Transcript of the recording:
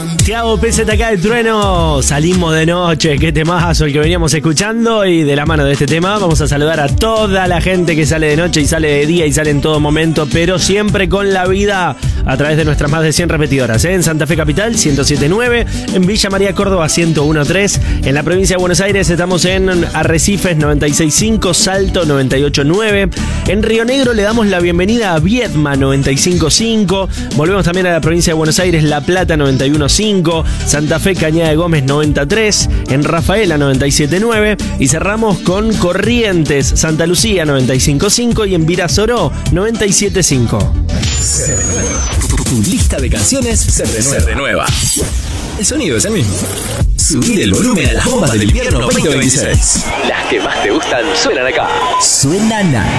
Tiago PZK del Trueno, salimos de noche, qué temazo el que veníamos escuchando. Y de la mano de este tema vamos a saludar a toda la gente que sale de noche y sale de día y sale en todo momento, pero siempre con la vida a través de nuestras más de 100 repetidoras, ¿eh? En Santa Fe Capital 107.9, en Villa María Córdoba 101.3, en la provincia de Buenos Aires estamos en Arrecifes 96.5, Salto 98.9, en Río Negro le damos la bienvenida a Viedma 95.5, volvemos también a la provincia de Buenos Aires, La Plata 91.5, Santa Fe, Cañada de Gómez 93, en Rafaela 97.9 y cerramos con Corrientes, Santa Lucía 95.5 y en Virasoro 97.5. Tu lista de canciones se renueva. El sonido es el mismo. Subir el volumen a las bombas del invierno 2026. Las que más te gustan suenan acá. Suenan acá.